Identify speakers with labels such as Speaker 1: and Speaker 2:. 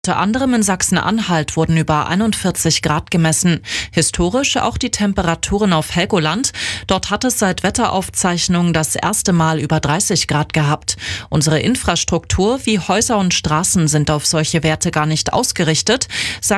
Speaker 1: Unter anderem in Sachsen-Anhalt wurden über 41 Grad gemessen. Historisch auch die Temperaturen auf Helgoland. Dort hat es seit Wetteraufzeichnungen das erste Mal über 30 Grad gehabt. Unsere Infrastruktur wie Häuser und Straßen sind auf solche Werte gar nicht ausgerichtet,